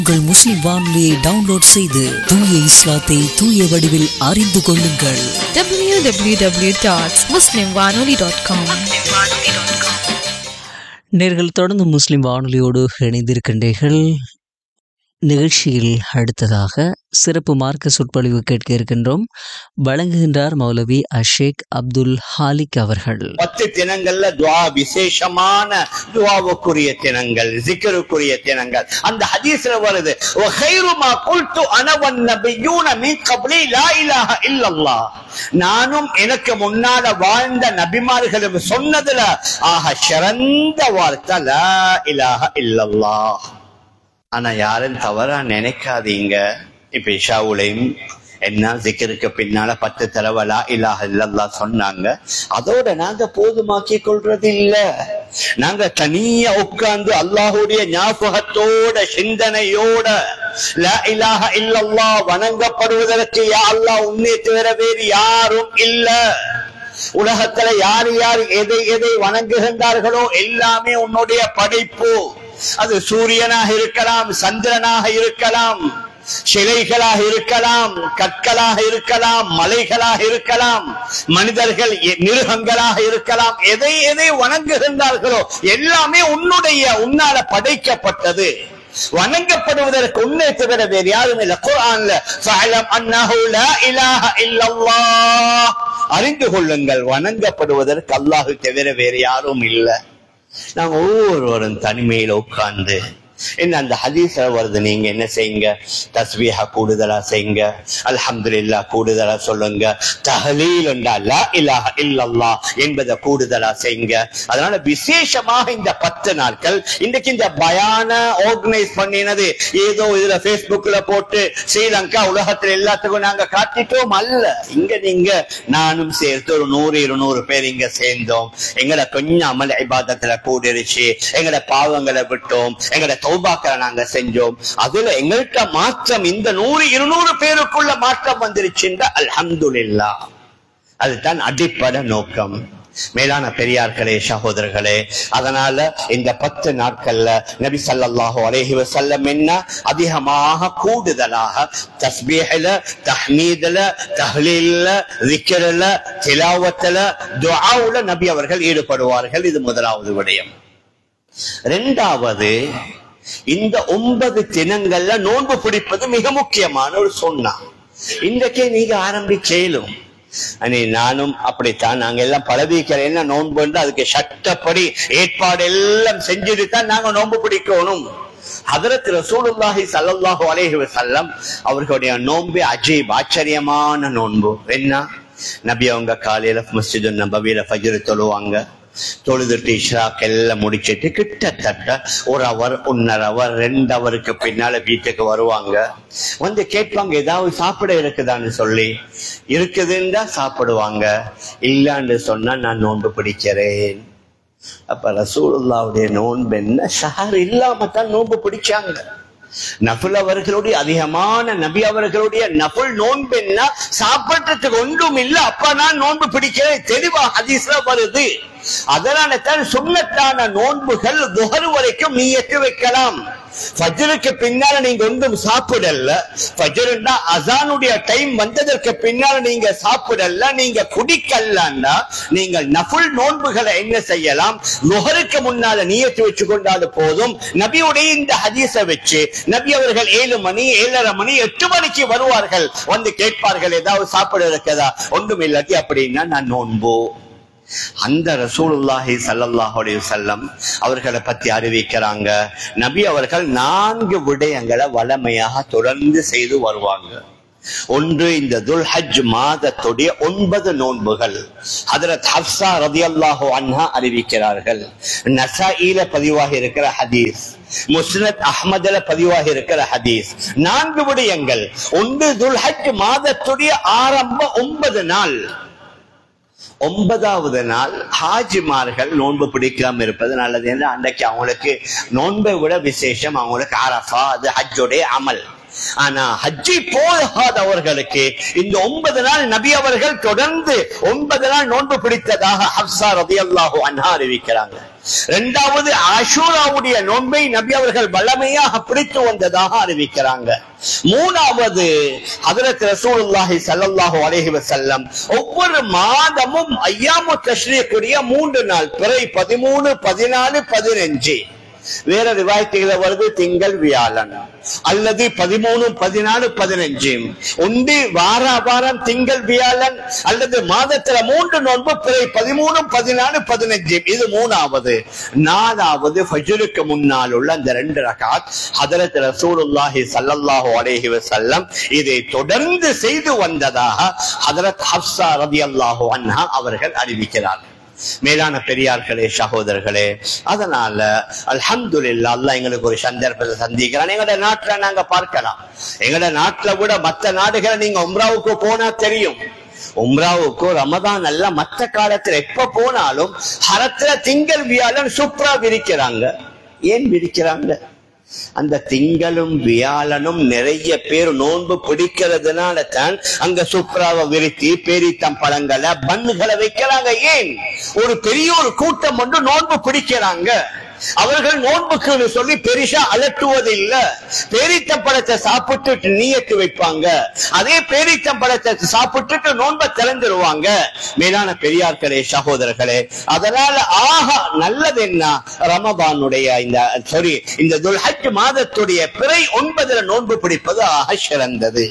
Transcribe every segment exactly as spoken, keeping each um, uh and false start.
உங்கள் முஸ்லிம் வானொலியை டவுன்லோட் செய்து தூய இஸ்லாத்தை தூய வடிவில் அறிந்து கொள்ளுங்கள். டபிள்யூ டபிள்யூ டபிள்யூ டாட் முஸ்லிம் வானொலி டாட் காம். நேர்கள் தொடர்ந்து முஸ்லிம் வானொலியோடு இணைந்திருக்கின்றீர்கள். நிகழ்ச்சியில் அடுத்ததாக சிறப்பு மார்க்க சொற்பொழிவு கேட்க இருக்கின்றோம். வழங்குகின்றார் மௌலவி அஷேக் அப்துல் ஹாலிக் அவர்கள். பத்து தினங்கள்ல துவா விசேஷமான துவாவுக்குரிய தினங்கள், ஜிக்ருக்குரிய தினங்கள். அந்த ஹதீஸ்ல வருது, வகைரு மா குல்து அன வன் நபியூன மின் கப்லி லா இலாஹ இல்லல்லாஹ். நானும் எனக்கு முன்னால வாழ்ந்த நபிமார்களும் சொன்னதுல ஆக சிறந்த வார்த்தை லா இலாஹ இல்லல்லாஹ். ஆனா யாரும் தவறா நினைக்காதீங்க. இப்ப இஷாவுலையும் என்ன ஜிக்ருக்கு பின்னால பத்து தடவை லா இலாஹ இல்லல்லாஹ் சொன்னாங்க. அதோட நாங்க போதுமாக்கி கொள்றது இல்ல. நாங்க தனியா உட்கார்ந்து அல்லாஹுடைய ஞாபகத்தோட சிந்தனையோட லா இலாஹ இல்லல்லாஹ் வணங்கப்படுவதற்கு யா அல்லாஹ் உன்னை தவிர வேறு யாரும் இல்ல. உலகத்துல யார் யார் எதை எதை வணங்குகின்றார்களோ எல்லாமே உன்னுடைய படைப்பு. அது சூரியனாக இருக்கலாம், சந்திரனாக இருக்கலாம், சிலைகளாக இருக்கலாம், கற்களாக இருக்கலாம், மலைகளாக இருக்கலாம், மனிதர்கள் மிருகங்களாக இருக்கலாம். எதை எதை வணங்குகின்றார்களோ எல்லாமே உன்னுடைய உன்னால படைக்கப்பட்டது. வணங்கப்படுவதற்கு உன்னை தவிர வேறு யாரும் இல்லை. குர்ஆன்ல ஃபஅலம் அன்னஹு லா இலாஹ இல்லல்லாஹ், அறிந்து கொள்ளுங்கள் வணங்கப்படுவதற்கு அல்லாஹ் தவிர வேறு யாரும் இல்லை. நாங்க ஒவ்வொருவரும் தனிமையில உட்கார்ந்து என்ன அந்த ஹதீஸ்ல வருது, நீங்க என்ன செய்யுங்க, தஸ்பீஹ கூடுதலா செய்யுங்க, அல்ஹம்துலில்லாஹ் கூடுதலா சொல்லுங்க, தஹ்லீல் லா இலாஹ இல்லல்லாஹ் என்பதை கூடுதலா செய்யுங்க. அதனால விசேஷமாக இந்த பத்து நாட்கள் இன்றைக்கு இந்த பயான ஆர்கனைஸ் பண்ணினது ஏதோ இதுல பேஸ்புக்ல போட்டு ஸ்ரீலங்கா உலகத்துல எல்லாத்துக்கும் நாங்க காட்டிட்டோம் அல்ல. இங்க நீங்க நானும் சேர்த்து ஒரு நூறு இருநூறு பேர் இங்க சேர்ந்தோம். எங்களை கொஞ்சம் அமல் இபாதத்துல கூடிருச்சு, எங்கட பாவங்களை விட்டோம், எங்கட தௌபாக்களை நாங்க செஞ்சோம். அதுல எங்கள்கிட்ட மாற்றம் இந்த நூறு இருநூறு பேருக்குள்ள மாற்றம் வந்துருச்சுன்ற அல்ஹம்துலில்லாஹ். அதுதான் அடிப்படை நோக்கம். மேலான பெரியார்களே, சகோதரர்களே, அதனால இந்த பத்து நாட்கள்ல நபி ஸல்லல்லாஹு அலைஹி வஸல்லம் என்ன அதிகமாக கூடுதலாக தஸ்பீஹ்ல, தஹ்மீதுல, தஹ்லீல்ல, ஸிக்ர்ல, திலாவத்துல, துஆவுல நபி அவர்கள் ஈடுபடுவார்கள். இது முதலாவது விடயம். இரண்டாவது, இந்த ஒன்பது தினங்கள்ல நோன்பு பிடிப்பது மிக முக்கியமான ஒரு சொன்னா. இன்றைக்கே நீங்க ஆரம்பிச்சேலும் நானும் அப்படித்தான். நாங்க எல்லாம் பழவிக்கிறேன் நோன்பு, அதுக்கு சட்டப்படி ஏற்பாடு எல்லாம் செஞ்சுட்டு தான் நாங்க நோன்பு பிடிக்கணும். ஹதரத் ரசூலுல்லாஹி ஸல்லல்லாஹு அலைஹி வஸல்லம் அவர்களுடைய நோன்பு அஜீப், ஆச்சரியமான நோன்பு. என்ன, நபி அவங்க காலையில மஸ்ஜிது நபவியில ஃபஜ்ர் தொழுவாங்க. தொழுதுட்டு இஷ்ராக் எல்லாம் முடிச்சிட்டு கிட்டத்தட்ட ஒரு அவர் ஒன்னரை அவர் ரெண்டு அவருக்கு பின்னால வீட்டுக்கு வருவாங்க. வந்து கேட்பாங்க, ஏதாவது சாப்பிட இருக்குதான்னு சொல்லி. இருக்குதுன்னா சாப்பிடுவாங்க, இல்லான்னு சொன்னா நான் நோன்பு பிடிக்கிறேன். அப்ப ரசூலுல்லாஹ்வுடைய நோன்பு என்ன, ஷஹர் இல்லாம தான் நோன்பு பிடிச்சாங்க. நஃபில் அவர்களுடைய அதிகமான நபி அவர்களுடைய நஃபில் நோன்பு என்ன, சாப்பிட்டதுக்கு ஒன்றும் இல்ல, அப்ப நான் நோன்பு பிடிக்கிறேன், தெளிவா ஹதீஸ்ல வருது. அதனால தான் சுன்னத்தான நோன்புகள் துஹர் வரைக்கும் நீயத்து வைக்கலாம். ஃபஜ்ருக்கு பின்னால நீங்க ஒன்றும் சாப்பிடல, ஃபஜ்ருன்னா அஸானுடைய டைம் வந்ததற்கு பின்னால நீங்க சாப்பிடல, நீங்க குடிக்கலன்னா நீங்கள் நஃபில் நோன்புகளை என்ன செய்யலாம், லுஹருக்கு முன்னால நியத்து வச்சு கொண்டாது போதும். நபியுடைய இந்த ஹதீஸை வச்சு நபி அவர்கள் ஏழு மணி ஏழரை மணி எட்டு மணிக்கு வருவார்கள். வந்து கேட்பார்கள், ஏதாவது சாப்பிட இருக்கதா, ஒன்றும் இல்லாட்டி அப்படின்னா நான் நோன்பு. அந்த ரசூலுல்லாஹி ஸல்லல்லாஹு அலைஹி வஸல்லம் அவர்களை பத்தி அறிவிக்கிறாங்க, நபி அவர்கள் நான்கு விடயங்களை வளமையாக தொடர்ந்து செய்து வருவாங்க. ஒன்று, இந்த துல்ஹஜ் மாதத்துடைய ஒன்பது நோன்புகள். ஹஜ்ரத் ஹப்ஸா ரலியல்லாஹு அன்ஹா அறிவிக்கிறார்கள். நஸாயில பதிவாக இருக்கிற ஹதீஸ், முஸ்னத் அஹ்மதுல பதிவாக இருக்கிற ஹதீஸ். நான்கு விடயங்கள். ஒன்று, துல்ஹஜ் மாதத்துடைய ஆரம்ப ஒன்பது நாள். ஒன்பதாவது நாள் ஹாஜிமார்கள் நோன்பு பிடிக்காம இருப்பது நல்லது என்று அன்றைக்கு அவங்களுக்கு நோன்பை விட விசேஷம் அவங்களுக்கு அரஃபா, அது ஹஜ்ஜுடைய அமல். ஆனா ஹஜ்ஜி போகாதவர்களுக்கு இந்த ஒன்பது நாள் நபி அவர்கள் தொடர்ந்து ஒன்பது நாள் நோன்பு பிடித்ததாக ஹப்ஸா ரலியல்லாஹு அன்ஹா அறிவிக்கிறாங்க. இரண்டாவது ஆஷூராவுடைய நோன்பை நபி அவர்கள் வல்லமையாக பிடித்து வந்ததாக அறிவிக்கிறாங்க. மூணாவது ஹஜ்ரத் ரசூலுல்லாஹி ஸல்லல்லாஹு அலைஹி வஸல்லம் ஒவ்வொரு மாதமும் அய்யாமு தஷ்ரீக்குடைய மூன்று நாள் பிறை பதிமூணு பதினாலு பதினஞ்சு வேற ரிவாயத்துகளை வருது திங்கள் வியாழன் அல்லது பதிமூணு பதினாலு பதினஞ்சு ஒன்று வார வாரம் திங்கள் வியாழன் அல்லது மாதத்துல மூன்று நோன்பு பிறை பதிமூணு பதினாலு பதினஞ்சு இது மூணாவது. நாலாவது ஃபஜ்ருக்கு முன்னால் உள்ள அந்த ரெண்டு ரகாத் ஹஜ்ரத் ரசூலுல்லாஹி ஸல்லல்லாஹு அலைஹி வஸல்லம் இதை தொடர்ந்து செய்து வந்ததாக ஹஜ்ரத் ஹப்ஸா ரலியல்லாஹு அன்ஹா அவர்கள் அறிவிக்கிறார்கள். மேலான பெரியார்களே சகோதரர்களே, அதனால அல்ஹம்துலில்லாஹ் அல்லாஹ் எங்களுக்கு ஒரு சந்தர்ப்பத்தை சந்திக்கிறான். எங்களோட நாட்டுல நாங்க பார்க்கலாம், எங்களோட நாட்டுல கூட மற்ற நாடுகளை நீங்க உம்ராவுக்கு போனா தெரியும். உம்ராவுக்கு ரமதான் அல்ல மற்ற காலத்துல எப்ப போனாலும் ஹரத்துல திங்கள் வியாழன் சுப்ரா விரிக்கிறாங்க. ஏன் விரிக்கிறாங்க? அந்த திங்களும் வியாழனும் நிறைய பேர் நோன்பு பிடிக்கிறதுனால தான் அங்க சுப்ராவை விரித்தி பேரித்தம் பழங்களை பன்னுகளை வைக்கிறாங்க. ஏன்? ஒரு பெரிய ஒரு கூட்டம் ஒன்று நோன்பு பிடிக்கிறாங்க. அவர்கள் நோன்புக்கு சொல்லி பெரிசா அலட்டுவது இல்ல. பேரித்தம் பழத்தை சாப்பிட்டு நீயத்து வைப்பாங்க. அதே பேரித்தம் பழத்தை சாப்பிட்டு நோன்பை திறந்துருவாங்க. மேலான பெரியார்களே சகோதரர்களே, அதனால ஆக நல்லது என்ன, ரமபானுடைய இந்த சாரி இந்த துல்ஹஜ் மாதத்துடைய பிறை ஒன்பதுல நோன்பு பிடிப்பது ஆக சிறந்தது.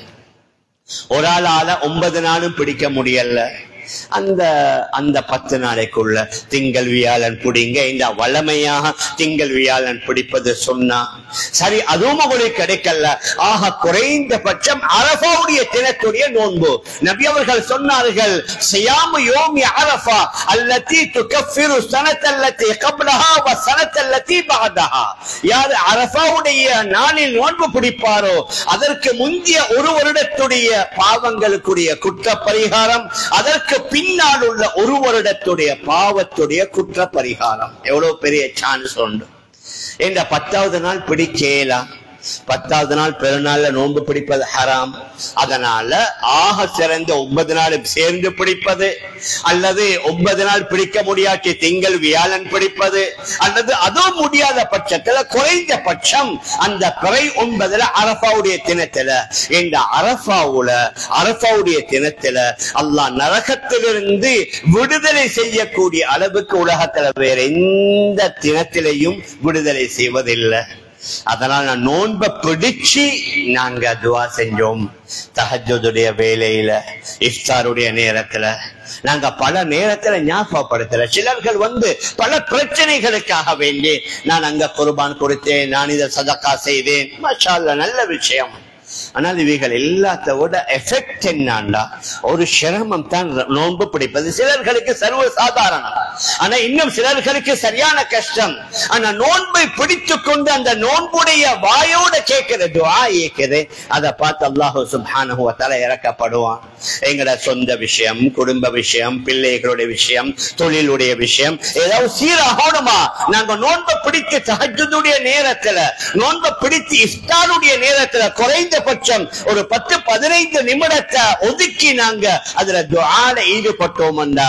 ஒரு ஆளால ஒன்பது நாளும் பிடிக்க முடியல. அந்த அந்த பத்து நாளைக்குள்ள திங்கள் வியாழன் பிடிங்க. இந்த வளமையாக திங்கள் வியாழன் பிடிப்பது சொன்னா சரி, அதுவும் உங்களுக்கு கிடைக்கல. ஆக குறைந்தபட்சம் அரஃபாவுடைய தினத்துடைய நோன்பு நபி அவர்கள் சொன்னார்கள், சியாமு யோமி அரஃபா அல்லதி துகஃபிரு ஸனத்தல்லதி கப்லஹா வ ஸனத்தல்லதி பஅதஹா. யார் அரஃபாவுடைய நாளில் நோன்பு பிடிப்பாரோ அதற்கு முந்திய ஒரு வருடத்துடைய பாவங்களுக்குரிய குற்ற பரிகாரம், அதற்கு பின்னால் உள்ள ஒரு வருடத்துடைய பாவத்துடைய குற்ற பரிகாரம். எவ்வளவு பெரிய சான்ஸ் உண்டு. இந்த பத்தாவது நாள் பிடிக்கலாம். பத்தாவது நாள் பெருநாள்ல நோன்பு பிடிப்பது ஹராம். அதனால ஆக சிறந்த ஒன்பது நாள் சேர்ந்து பிடிப்பது, அல்லது ஒன்பது நாள் பிடிக்க முடியாட்டி திங்கள் வியாழன் பிடிப்பது, அல்லது அதுவும் முடியாத பட்சத்துல குறைந்த பட்சம் அந்த பிறை ஒன்பதுல அரஃபாவுடைய தினத்துல இந்த அரஃபாவுல அரஃபாவுடைய தினத்துல அல்லாஹ் நரகத்திலிருந்து விடுதலை செய்யக்கூடிய அளவுக்கு உலகத்துல வேற எந்த தினத்திலையும் விடுதலை செய்வதில்லை. அதனால நான் நோன்பை பிடிச்சு நாங்க துவா செஞ்சோம். தஹஜ்ஜுடைய வேலையில இஃப்தாருடைய நேரத்துல நாங்க பல நேரத்துல ஞாபகப்படுத்தல. சிலர்கள் வந்து பல பிரச்சனைகளுக்காக வேண்டி நான் அங்க குர்பான் கொடுத்தேன், நான் இதை சதக்கா செய்தேன், மாஷா அல்லாஹ் நல்ல விஷயம். ஆனால் இவைகள் எல்லாத்த விட எஃபெக்ட் என்னண்டா ஒரு சிரமம் தான் நோன்பு பிடிப்பது. சிலர்களுக்கு சர்வ சாதாரணம், ஆனா இன்னும் சிலர்களுக்கு சரியான கஷ்டம். ஆனா நோன்பை பிடித்து கொண்டு அந்த நோன்புடைய வாயோட கேட்கிற துஆ கேட்குது, அதை பார்த்து அல்லாஹ் சுப்ஹானஹு வ தஆலா இறக்கப்படுவான். எங்கட சொந்த விஷயம், குடும்ப விஷயம், பிள்ளைகளுடைய விஷயம், தொழிலுடைய விஷயம் ஏதாவது சீராகணுமா, நாங்க நோன்பை பிடித்து தஹஜ்ஜுடைய நேரத்துல நோன்பை பிடித்து இஃப்தாருடைய நேரத்துல குறைந்த பட்சம் ஒரு பத்து பதினைந்து நிமிடத்தை ஒதுக்கி நாங்க அதுல துஆல ஈடுபட்டோம்னா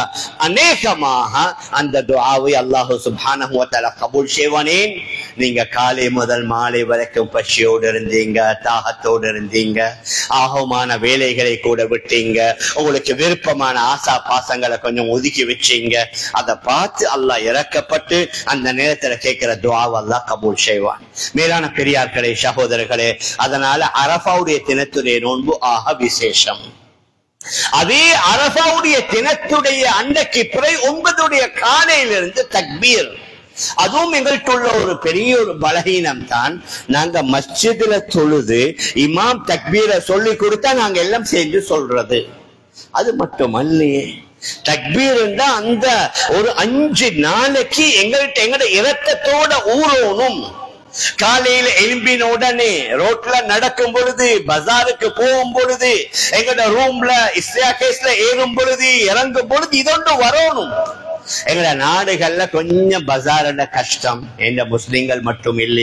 அநேகமாக அந்த துஆவை அல்லாஹ் சுப்ஹானஹு வ தஆலா கபூல் செய்வானே. நீங்க காலை முதல் மாலை வரைக்கும் பசியோடு இருந்தீங்க, தாகத்தோடு இருந்தீங்க, ஆகமான வேலைகளை கூட விட்டீங்க, உங்களுக்கு விருப்பமான ஆசா பாசங்களை கொஞ்சம் ஒதுக்கி வச்சீங்க, அதை பார்த்து அல்லாஹ் இறக்கப்பட்டு அந்த நேரத்துல கேட்கிற துஆவை அல்லாஹ் கபூல் செய்வான். மேலான பெரியார்களே சகோதரர்களே, அதனால அரஃபாவுடைய தினத்துடைய நோன்பு ஆக விசேஷம். அதே அரஃபாவுடைய தினத்துடைய அன்றைக்கு பிறை ஒன்பதுடைய காலையிலிருந்து தக்பீர், அதுவும் எங்கள்கிட்ட உள்ள ஒரு பெரிய ஒரு பலகீனம் தான். நாங்க மஸ்ஜிதுல தொழுது இமாம் தக்பீரை சொல்லி கொடுத்தா நாங்க எல்லாம் சேர்ந்து சொல்றது. அது மட்டுமல்லையே, தக்பீர் அந்த ஒரு அஞ்சு நாளைக்கு எங்கள்கிட்ட எங்கட இரத்தத்தோட ஊறணும். காலையில எழும்பின உடனே ரோட்ல நடக்கும் பொழுது, பஜாருக்கு போகும் பொழுது, எங்கட ரூம்ல இஸ்தியாகேஸ்ல ஏறும் பொழுது, இறங்கும் பொழுது இதொன்று வரணும். எங்கட நாடுகள்ல கொஞ்சம் பஜாரோட கஷ்டம், எந்த முஸ்லிம்கள் மட்டும் இல்லையே.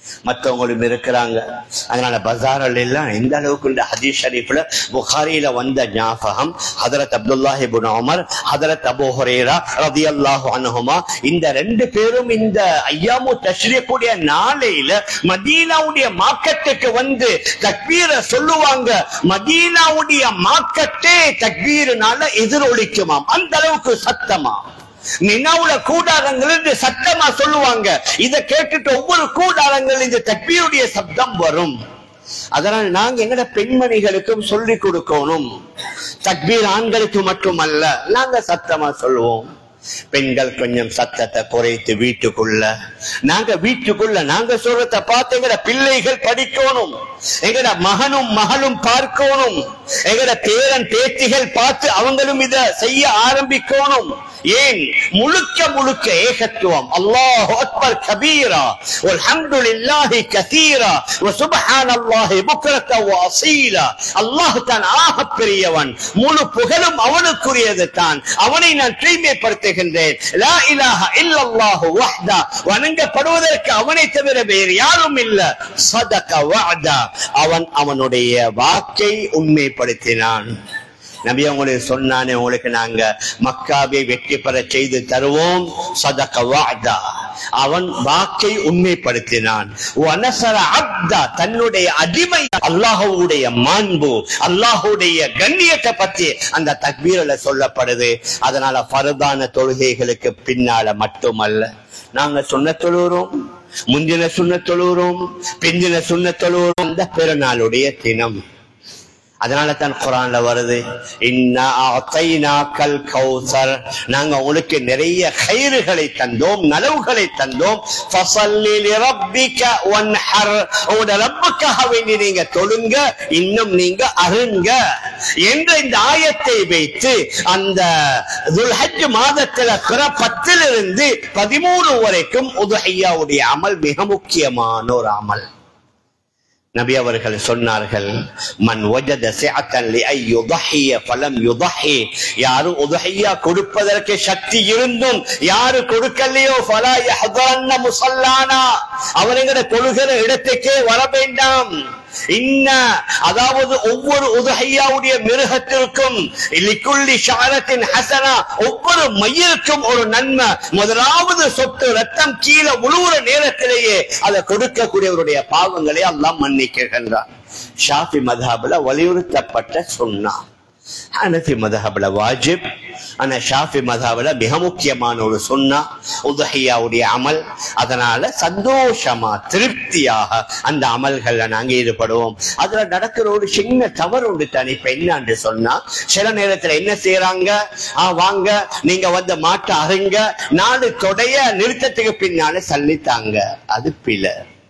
மற்றவங்களும் இருக்கிறாங்க. அதனால பஜாரில் எல்லாம் எந்த அளவுக்கு இந்த ஹதீஸ் ஷரீஃப்ல புகாரியில வந்த ஞாபகம் ஹதரத் அப்துல்லாஹ் இப்னு உமர், ஹதரத் அபூ ஹுரைரா ரலியல்லாஹு அன்ஹுமா இந்த ரெண்டு பேரும் இந்த ஐயாமு தஷ்ரீக் கூடிய நாளையில மதீனாவுடைய மார்க்கெட்டுக்கு வந்து தக்பீரை சொல்லுவாங்க. மதீனாவுடைய மார்க்கெட்டே தக்பீர்னால எதிரொலிக்குமாம், அந்த அளவுக்கு சத்தமா. மினாவுல கூடாரங்கள் சத்தமா சொல்லுவாங்க. இதை கேட்டுட்டு ஒவ்வொரு கூடாரங்கள் இந்த தக்பீருடைய சப்தம் வரும். அதனால் நாங்க எங்கட பெண்மணிகளுக்கும் சொல்லிக் கொடுக்கணும். தக்பீர் ஆண்களுக்கு மட்டுமல்ல, நாங்க சத்தமா சொல்லுவோம். பெண்கள் கொஞ்சம் சத்தத்தை குறைத்து வீட்டுக்குள்ள, நாங்க வீட்டுக்குள்ள நாங்க சொல்றத பார்த்து எங்கட பிள்ளைகள் படிக்கணும், எங்கட மகனும் மகளும் பார்க்கணும், எங்கட பேரன் பேத்திகள் பார்த்து அவங்களும் இத செய்ய ஆரம்பிக்கணும். ஏன் முழுக்க முழுக்க ஏகத்துவம். அல்லாஹு அக்பர் கபீரா வல்ஹம்துலில்லாஹி கஸீரா வ சுப்ஹானல்லாஹி புக்ரத வ அஸீலா. அல்லாஹ் தான் ஆக பெரியவன், முழு புகழும் அவனுக்குரியது தான். அவனை நான் தூய்மைப்படுத்துகின்றேன். லா இலாஹ இல்லல்லாஹு வஹ்தா, வணங்கப்படுவதற்கு அவனை தவிர வேறு யாரும் இல்ல. ஸதக வஅதா, அவன் அவனுடைய வாக்கை உண்மைப்படுத்தினான். நபி அவங்களுக்கு சொன்னானே, உங்களுக்கு நாங்க மக்காவை வெற்றி பெற செய்து தருவோம். ஸதக வஅதா, அவன் வாக்கை உண்மைப்படுத்தினான். வனஸர அப்தா, தன்னுடைய அடிமை. அல்லாஹ்வுடைய மாண்பு, அல்லாஹ்வுடைய கண்ணியத்தை பற்றி அந்த தக்பீர்ல சொல்லப்படுது. அதனால ஃபர்தான தொழுகைகளுக்கு பின்னால மட்டுமல்ல, நாங்க சுன்னத் தொழுகிறோம், முந்தின சுன்னத் தொழுகிறோம், பிந்தின சுன்னத் தொழுகிறோம். அந்த பெருநாளுடைய தினம். அதனால தான் குர்ஆன்ல வருது, இன்னா அஅதைனாக்கல் கௌசர், நாங்க உங்களுக்கு நிறைய கைறுகளை தந்தோம், நலவுகளை தந்தோம். ஃபஸல்லி லிரப்பிக வன்ஹர், உங்க ரப்புக்காக வேண்டி நீங்க தொழுங்க, இன்னும் நீங்க அருங்க என்ற இந்த ஆயத்தை வைத்து அந்த துல்ஹஜ் மாதத்துல பிற பத்திலிருந்து பதிமூணு வரைக்கும் உதுஹிய்யாவுடைய அமல் மிக முக்கியமான ஒரு அமல். நபி அவர்கள் சொன்னார்கள், மன் வஜத சிஅத்தன் லிஐ யுضحிய ஃபலம் யுضحி, யாரு உதுஹிய்யா கொடுப்பதற்கு சக்தி இருந்தும் யாரு கொடுக்கலையோ ஃபலா யஹ்தரன்ன முஸல்லானா, அவங்களோட தொழுகிற இடத்துக்கே வர வேண்டாம். இன்ன, அதாவது ஒவ்வொரு உதுஹிய்யாவுடைய மிருகத்திற்கும் லிக்குல்லி ஷஅரத்தின் ஹஸனா, ஒவ்வொரு மயிலுக்கும் ஒரு நன்மை. முதலாவது சொட்டு ரத்தம் கீழே உழுவுற நேரத்திலேயே அதை கொடுக்கக்கூடியவருடைய பாவங்களை அல்லாஹ் மன்னிக்கின்றார். ஷாஃபி மذஹப்ல வலியுறுத்தப்பட்ட சுன்னா, ஹனஃபி மذஹப்ல வாஜிப், ஆனா ஷாஃபி மذஹப்ல மிக முக்கியமான ஒரு சுன்னா உதுஹிய்யாவுடைய அமல். அதனால சந்தோஷமா திருப்தியாக அந்த அமல்கள்ல நாங்க ஈடுபடுவோம். அதுல நடக்கிற ஒரு சின்ன தவறு உண்டு தானே. இப்ப என்னன்னு சொன்னா, சில நேரத்துல என்ன செய்யறாங்க, ஆஹ் வாங்க நீங்க வந்து மாட்ட அருங்க, நாலு தொடைய நிறுத்தத்துக்கு பின்னால சல்லித்தாங்க. அது பிழை.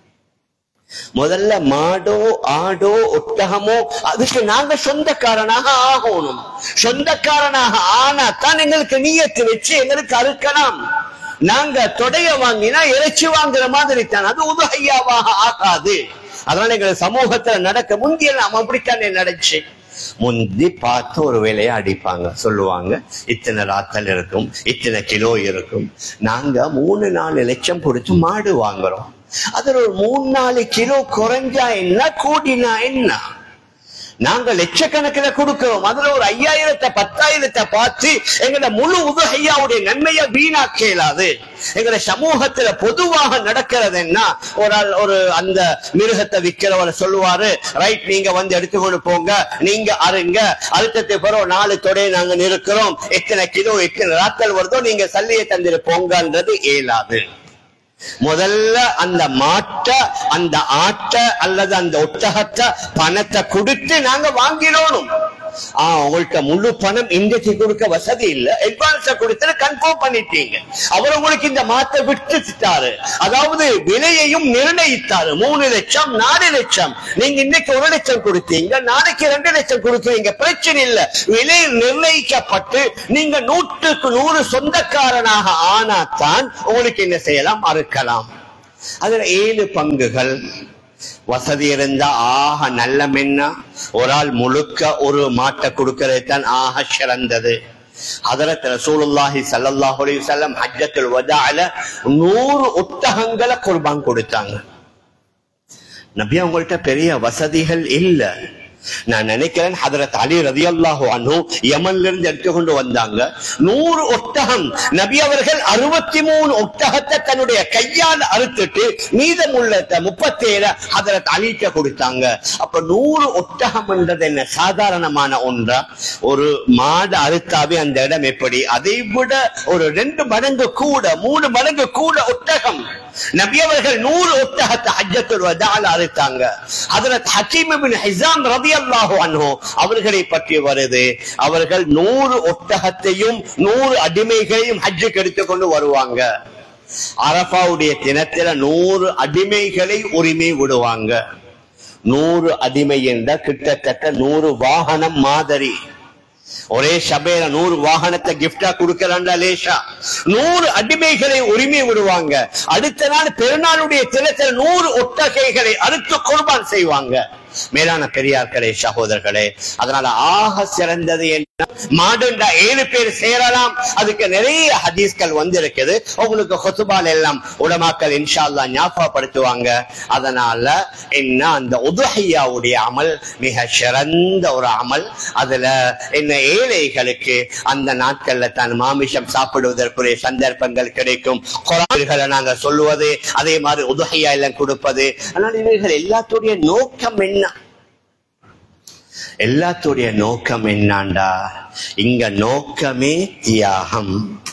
முதல்ல மாடோ ஆடோ ஒட்டகமோ அதுக்கு நாங்க சொந்தக்காரனாக ஆகணும். சொந்தக்காரனாக ஆனா தான் எங்களுக்கு நியத்து வச்சு எங்களுக்கு அறுக்கலாம். நாங்க தொடைய வாங்கினா இறைச்சி வாங்குற மாதிரி தான், அது உதுஹிய்யாவாக ஆகாது. அதனால எங்க சமூகத்துல நடக்க முந்திய நாம அப்படித்தானே நடந்துச்சு. முந்தி பார்த்து ஒரு வேலையை அடிப்பாங்க, சொல்லுவாங்க இத்தனை ராத்தல் இருக்கும், இத்தனை கிலோ இருக்கும். நாங்க மூணு நாலு லட்சம் கொடுத்து மாடு வாங்குறோம். அதுல ஒரு மூணு நாலு கிலோ குறைஞ்சா என்ன, கூடினா என்ன? நாங்க லட்சக்கணக்கில் கொடுக்கிறோம். அதுல ஒரு ஐயாயிரத்தை பத்தாயிரத்தை பார்த்து எங்களோட முழு உதுஹிய்யாவுடைய நன்மையை வீணாக்க இயலாது. எங்களோட சமூகத்துல பொதுவாக நடக்கிறது என்ன, ஒரு ஆள் ஒரு அந்த மிருகத்தை விற்கிறவர் சொல்லுவாரு, ரைட் நீங்க வந்து எடுத்துக்கொண்டு போங்க, நீங்க அருங்க, அழுத்தத்தை பிறகு நாலு தொடையை நாங்க நிறுக்கிறோம், எத்தனை கிலோ எத்தனை ராத்தல் வருதோ நீங்க சல்லியை தந்துட்டு போங்கன்றது இயலாது. முதல்ல அந்த மாட்ட அந்த ஆட்ட அல்லது அந்த ஒட்டகத்தை பணத்தை கொடுத்து நாங்க வாங்கிடணும். ஆஹ் உங்கள்கிட்ட முழு பணம் இன்றைக்கு கொடுக்க வசதி இல்ல, அட்வான்ஸ கொடுத்து கன்ஃபார்ம் பண்ணிட்டீங்க. அவர் உங்களுக்கு இந்த மாத்தை விட்டுட்டாரு, அதாவது விலையையும் நிர்ணயித்தாரு. மூணு லட்சம் நாலு லட்சம், நீங்க இன்னைக்கு ஒரு லட்சம் கொடுத்தீங்க, நாளைக்கு ரெண்டு லட்சம் கொடுக்குறீங்க, பிரச்சனை இல்ல. விலை நிர்ணயிக்கப்பட்டு நீங்க நூற்றுக்கு நூறு சொந்தக்காரனாக ஆனாத்தான் உங்களுக்கு என்ன செய்யலாம், அறுக்கலாம். அதுல ஏழு பங்குகள். வசதி இருந்தா ஆக நல்ல மென்னா ஒரு ஆள் முழுக்க ஒரு மாட்டை கொடுக்கிறது தான் ஆக சிறந்தது. ஹதரத் ரசூலுல்லாஹி ஸல்லல்லாஹு அலைஹி வஸல்லம் ஹஜ்ஜத்துல் வதாஅல நூறு ஒட்டகங்களை குர்பான் கொடுத்தாங்க. நபி அவங்கள்ட்ட பெரிய வசதிகள் இல்ல. நான் நினைக்கிறேன் ஹதரத் அலி ரலியல்லாஹு அன்ஹு யமன்ல இருந்து எடுத்துக்கொண்டு வந்தாங்க. நூறு ஒட்டகம் நபி அவர்கள் அறுபத்தி மூணு ஒட்டகத்தை தன்னுடைய கையால் அறுத்துட்டு மீதமுள்ள முப்பத்தி ஏழு ஹதரத் அலிட்ட கொடுத்தாங்க. அப்ப நூறு ஒட்டகம் என்றது என்ன சாதாரணமான ஒன்றா? ஒரு மாடு அறுத்தாவே அந்த இடம் எப்படி, அதை விட ஒரு ரெண்டு மடங்கு கூட மூணு மடங்கு கூட ஒட்டகம் நபி அவர்கள் நூறு ஒட்டகத்தை ஹஜ்ஜத்துல் வதால அறுத்தாங்க. ஹஜ்ரத் ஹக்கீம் இப்னு ஹிஸாம் ரலியல்லாஹு அன்ஹு அவர்களை பற்றி வருது, அவர்கள் நூறு ஒட்டகத்தையும் நூறு அடிமைகளையும் ஹஜ்ஜுக்கு எடுத்துக்கொண்டு வருவாங்க. அரஃபாவுடைய தினத்தில நூறு அடிமைகளை உரிமை விடுவாங்க. நூறு அடிமை என்ற கிட்டத்தட்ட நூறு வாகனம் மாதிரி. ஒரே சபையில நூறு வாகனத்தை கிஃப்டா கொடுக்கறாண்டா லேஷா. நூறு அடிமைகளை உரிமை விடுவாங்க. அடுத்த நாள் பெருநாளுடைய தினத்தில் நூறு ஒட்டகைகளை அறுத்து குர்பான் செய்வாங்க. மேலான பெரியார்களே சகோதரர்களே, அதனால ஆக சிறந்தது என்ன? மாடுண்டா ஏழு பேர் சேரலாம். அதுக்கு நிறைய ஹதீஸ்கள் வந்திருக்குது. உங்களுக்கு ஹுத்பால் எல்லாம் உலமாக்கள் இன்ஷா அல்லாஹ் ஞாபகப்படுத்துவாங்க. அதனால என்ன, அந்த உதுஹியாவுடைய அமல் மிக சிறந்த ஒரு அமல். அதுல என்ன, ஏழைகளுக்கு அந்த நாட்கள்ல தான் மாமிசம் சாப்பிடுவதற்குரிய சந்தர்ப்பங்கள் கிடைக்கும். குர்ஆன்களை நாங்க சொல்லுவது, அதே மாதிரி உதுஹியா எல்லாம் கொடுப்பது. அதனால இவர்கள் எல்லாத்துடைய நோக்கம் என்ன? எல்லாத்துடைய நோக்கம் என்னாண்டா, இங்க நோக்கமே தியாகம்.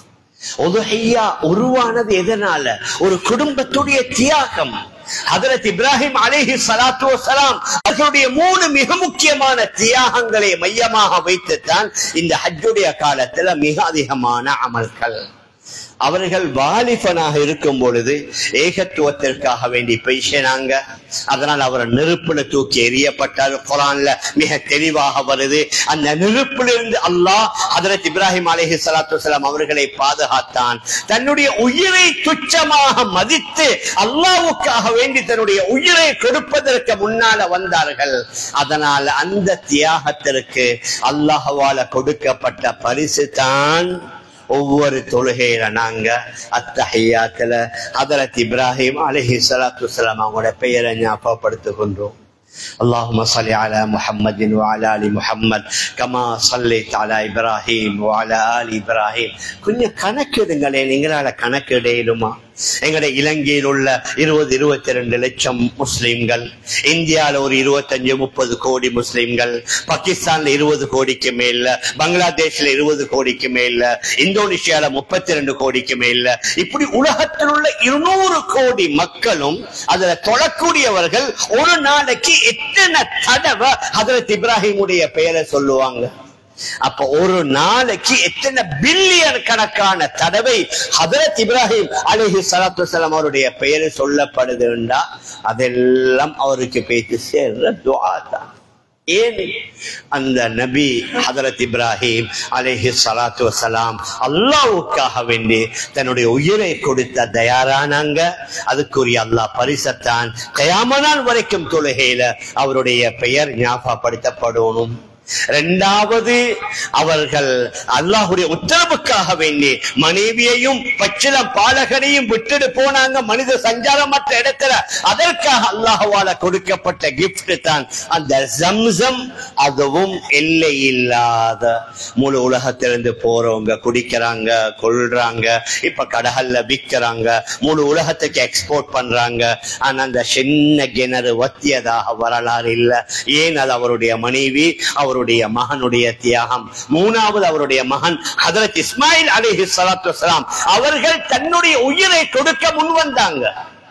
உதுஹியா உருவானது எதனால? ஒரு குடும்பத்துடைய தியாகம். ஹஜ்ரத் இப்ராஹிம் அலைஹி ஸலாத்து வஸலாம் அவர்களுடைய மூணு மிக முக்கியமான தியாகங்களை மையமாக வைத்துத்தான் இந்த ஹஜ்ஜுடைய காலத்துல மிக அதிகமான அமல்கள். அவர்கள் வாலிபனாக இருக்கும் பொழுது ஏகத்துவத்திற்காக வேண்டி பேசினாங்க. அதனால் அவர் நெருப்புல தூக்கி எறியப்பட்டார். குர்ஆன்ல மிக தெளிவாக வருது. அந்த நெருப்பிலிருந்து அல்லாஹ் ஹஜ்ரத் இப்ராஹிம் அலைஹி ஸலாத்து வஸலாம் அவர்களை பாதுகாத்தான். தன்னுடைய உயிரை துச்சமாக மதித்து அல்லாஹ்வுக்காக வேண்டி தன்னுடைய உயிரை கொடுப்பதற்கு முன்னால வந்தார்கள். அதனால் அந்த தியாகத்திற்கு அல்லாஹ்வால கொடுக்கப்பட்ட பரிசு தான் ஒவ்வொரு தொழுகையில நாங்க அத்தஹியாத்துல ஹஜ்ரத் இப்ராஹிம் அலைஹி ஸலாத்து வஸலாம் அவங்களோட பெயரை ஞாபகப்படுத்துகின்றோம். اللهم صل على محمد وعلى ال محمد كما صليت على ابراهيم وعلى ال ابراهيم. கொஞ்சம் கணக்கிடுங்களே, நீங்களால கணக்கிடையிலுமா? எங்களுடைய இலங்கையில் உள்ள இருபது இருபத்தி ரெண்டு லட்சம் முஸ்லிம்கள், இந்தியாவில் ஒரு இருபத்தஞ்சு முப்பது கோடி முஸ்லிம்கள், பாகிஸ்தான்ல இருபது கோடிக்கு மேல, பங்களாதேஷ்ல இருபது கோடிக்கு மேல, இந்தோனேஷியால முப்பத்தி ரெண்டு கோடிக்கு மேல, இப்படி உலகத்தில் உள்ள இருநூறு கோடி மக்களும் அதுல தொழக்கூடியவர்கள் ஒரு நாளைக்கு எத்தனை தடவை ஹஜ்ரத் இப்ராஹிமுடைய பெயரை சொல்லுவாங்க? அப்ப ஒரு நாளைக்கு எத்தனை பில்லியன் கணக்கான தடவை ஹஜ்ரத் இப்ராஹிம் அலைஹி ஸலாத்து வஸலாம் அவருடைய பெயர் சொல்லப்படுதுண்டா அதெல்லாம் அவருக்கு பேசி சேர்ற துஆ தான். ஏன் அந்த நபி ஹஜ்ரத் இப்ராஹிம் அலைஹி ஸலாத்து வஸலாம் அல்லாஹ்வுக்காக வேண்டி தன்னுடைய உயிரை கொடுத்த தயாரானாங்க. அதுக்குரிய அல்லாஹ் பரிசத்தான் கியாமத் நாள் வரைக்கும் தொழுகையில அவருடைய பெயர் ஞாபகப்படுத்தப்படணும். இரண்டாவது, அவர்கள் அல்லாஹ்வுடைய உத்தரவுக்காக வேண்டி மனைவியையும் பச்சிளம் பாலகனையும் விட்டுட்டு போனாங்க மனித சஞ்சாரமற்ற இடத்துல. அதற்காக அல்லாஹ்வால கொடுக்கப்பட்ட கிஃப்ட் தான் அந்த ஜம்சம். அதுவும் எல்லை இல்லாத, முழு உலகத்திலிருந்து போறவங்க குடிக்கிறாங்க, கொள்றாங்க, இப்ப கடகல்ல விற்கிறாங்க, முழு உலகத்துக்கு எக்ஸ்போர்ட் பண்றாங்க. ஆனா அந்த சின்ன கிணறு வத்தியதாக வரலாறு இல்லை. ஏன்? அது அவருடைய மனைவி, அவருடைய மகனுடைய தியாகம். மூணாவது, அவருடைய மகன் ஹஜ்ரத் இஸ்மாயில் அலைஹி ஸலாத்து வஸலாம் அவர்கள் தன்னுடைய உயிரை கொடுக்க முன்வந்தாங்க.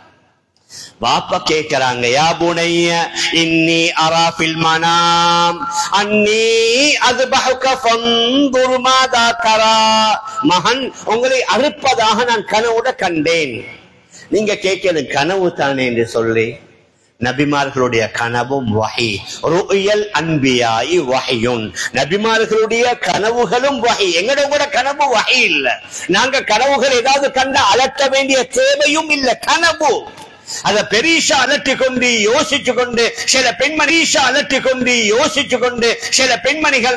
பாப்பா கேட்கிறாங்க, யா புனைய இன்னி அரா ஃபில் மனாம் அன்னி அஸ்பஹுக ஃபன்துர் மாதா தரா. மகன், உங்களை அறுப்பதாக நான் கனவுட கண்டேன். நீங்க கேட்கிறது கனவு தானே என்று சொல்லி, நபிமார்களுடைய கனவும் வஹி. ருயல் அன்பியாஇ வஹியுன். நபிமார்களுடைய கனவுகளும் வஹி. எங்கட கூட கனவு வஹி இல்ல. நாங்க கனவுகள் ஏதாவது கண்ட அலட்ட வேண்டிய தேவையும் இல்ல. கனவு அத பெரிசா அலட்டி கொண்டு யோசிச்சு கொண்டு சில பெண்மணி அலட்டி கொண்டு யோசிச்சு கொண்டு சில பெண்மணிகள்